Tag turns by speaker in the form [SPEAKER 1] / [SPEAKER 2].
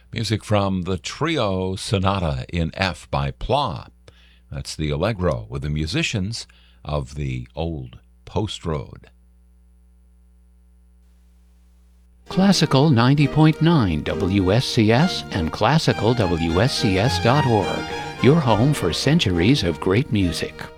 [SPEAKER 1] Music from the Trio Sonata in F by Pla. That's the Allegro with the musicians of the Old Post Road.
[SPEAKER 2] Classical 90.9 WSCS and classicalwscs.org, your home for centuries of great music.